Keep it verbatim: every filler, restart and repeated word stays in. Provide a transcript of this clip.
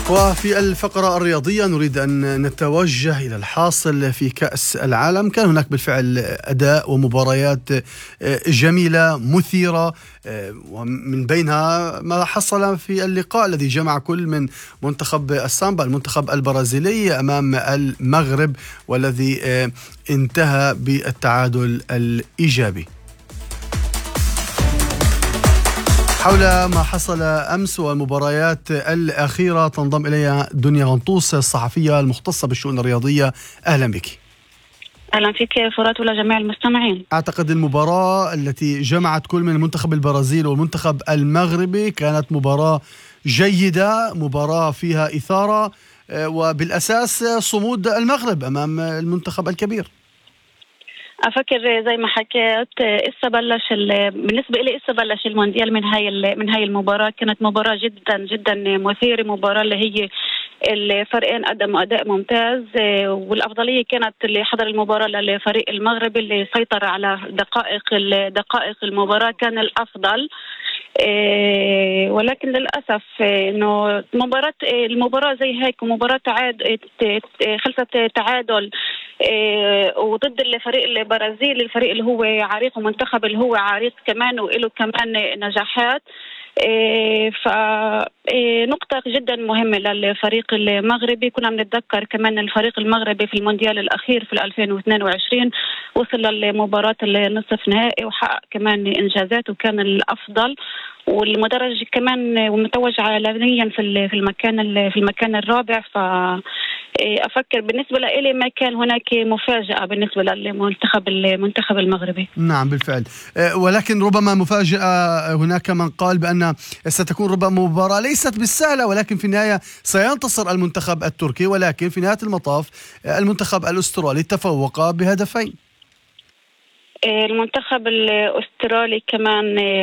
وفي الفقرة الرياضية نريد أن نتوجه إلى الحاصل في كأس العالم. كان هناك بالفعل أداء ومباريات جميلة مثيرة، ومن بينها ما حصل في اللقاء الذي جمع كل من منتخب السامبا المنتخب البرازيلي أمام المغرب، والذي انتهى بالتعادل الإيجابي. حول ما حصل أمس والمباريات الأخيرة تنضم إلي دنيا غنطوس الصحفية المختصة بالشؤون الرياضية. أهلا بك. أهلا فيك فرات ولجميع المستمعين. أعتقد المباراة التي جمعت كل من المنتخب البرازيلي والمنتخب المغربي كانت مباراة جيدة، مباراة فيها إثارة، وبالأساس صمود المغرب أمام المنتخب الكبير. أفكر زي ما حكيت إسا بلش بالنسبة لي إسا بلش المونديال من هاي من هاي المباراة. كانت مباراة جدا جدا مثيرة، مباراة اللي هي الفريقين قدموا أداء ممتاز، والأفضلية كانت اللي حضر المباراة للفريق المغربي اللي سيطر على دقائق دقائق المباراة، كان الأفضل. إيه ولكن للأسف إنه مباراة المباراة زي هيك مباراة تعادل خلصت تعادل إيه وضد الفريق البرازيلي، الفريق اللي هو عريق ومنتخب اللي هو عريق كمان وله كمان نجاحات. إيه فنقطة جدا مهمة للفريق المغربي. كنا بنتذكر كمان الفريق المغربي في المونديال الأخير في ألفين واثنين وعشرين وصل لمباراة النصف نهائي وحقق كمان إنجازات وكان الأفضل، والمدرج كمان ومتوج عالميا في في المكان في المكان الرابع. ف أفكر بالنسبة لي ما كان هناك مفاجأة بالنسبة للمنتخب المنتخب المغربي. نعم بالفعل، ولكن ربما مفاجأة. هناك من قال بأن ستكون ربما مباراة ليست بالسهلة، ولكن في النهاية سينتصر المنتخب التركي، ولكن في نهاية المطاف المنتخب الأسترالي تفوق بهدفين. المنتخب الأسترالي كمان